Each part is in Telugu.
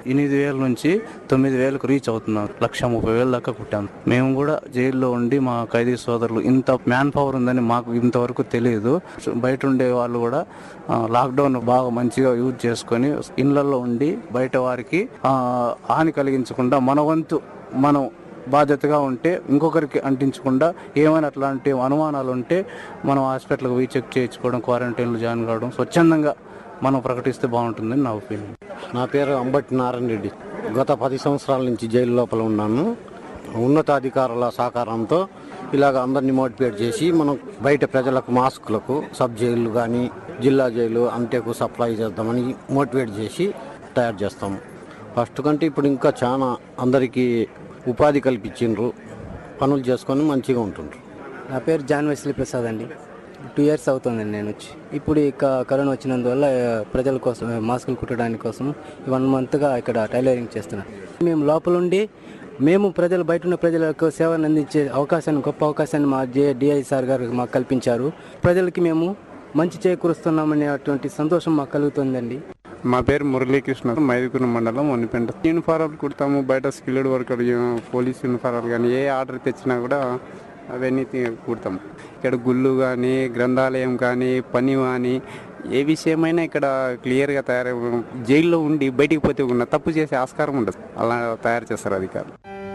8,000 నుంచి 9,000కు రీచ్ అవుతున్నాం. 1,30,000 దాకా కుట్టాం. మేము కూడా జైల్లో ఉండి మా ఖైదీ సోదరులు ఇంత మ్యాన్ పవర్ ఉందని మాకు ఇంతవరకు తెలియదు. బయట ఉండే వాళ్ళు కూడా లాక్డౌన్ బాగా మంచిగా యూజ్ చేసుకొని ఇళ్లలో ఉండి బయట వారికి హాని కలిగించకుండా మన వంతు మనం బాధ్యతగా ఉంటే ఇంకొకరికి అంటించకుండా ఏమైనా అట్లాంటి అనుమానాలు ఉంటే మనం హాస్పిటల్కి పోయి చెక్ చేయించుకోవడం, క్వారంటైన్లో జాయిన్ కావడం స్వచ్ఛందంగా మనం ప్రకటిస్తే బాగుంటుందని నా ఒపీనియన్. నా పేరు అంబటి నారాయణ రెడ్డి. గత 10 సంవత్సరాల నుంచి జైలు లోపల ఉన్నాను. ఉన్నతాధికారుల సహకారంతో ఇలాగ అందరినీ మోటివేట్ చేసి మనం బయట ప్రజలకు మాస్కులకు సబ్ జైలు కానీ జిల్లా జైలు అంతేకు సప్లై చేద్దామని మోటివేట్ చేసి తయారు చేస్తాము. ఫస్ట్ కంటే ఇప్పుడు ఇంకా చాలా అందరికీ ఉపాధి కల్పించిండ్రు, పనులు చేసుకొని మంచిగా ఉంటుండ్రు. నా పేరు జాన్ వెస్లీ ప్రసాద్ అండి. 2 years అవుతుందండి నేను వచ్చి. ఇప్పుడు ఇక కరోనా వచ్చినందువల్ల ప్రజల కోసం మాస్కులు కుట్టడానికి కోసం 1 monthగా ఇక్కడ టైలరింగ్ చేస్తున్నాను. మేము లోపలుండి మేము ప్రజలు బయట ఉన్న ప్రజలకు సేవను అందించే అవకాశాన్ని, గొప్ప అవకాశాన్ని మా డిఐ సార్ గారు మాకు కల్పించారు. ప్రజలకి మేము మంచి చేకూరుస్తున్నామనేటువంటి సంతోషం మాకు కలుగుతుందండి. మా పేరు మురళీకృష్ణ, మైదుకూరు మండలం వనిపెంట. యూనిఫారాలు కుడతాము, బయట స్కిల్డ్ వర్కర్ పోలీస్ యూనిఫారాలు కానీ ఏ ఆర్డర్ తెచ్చినా కూడా అవన్నీ కుడతాము. ఇక్కడ గుళ్ళు కానీ గ్రంథాలయం కానీ పని కానీ ఏ విషయమైనా ఇక్కడ క్లియర్గా తయారు. జైల్లో ఉండి బయటికి పోతే ఉన్న తప్పు చేసే ఆస్కారం ఉండదు, అలా తయారు చేస్తారు అధికారులు.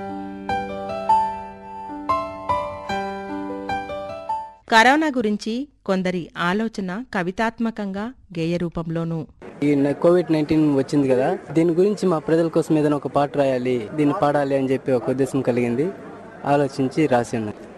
కరోనా గురించి కొందరి ఆలోచన కవితాత్మకంగా గేయ రూపంలోనూ. ఈ COVID-19 వచ్చింది కదా, దీని గురించి మా ప్రజల కోసం ఏదైనా ఒక పాట రాయాలి, దీన్ని పాడాలి అని చెప్పి ఒక ఉద్దేశం కలిగింది. ఆలోచించి రాసి ఉన్నాను.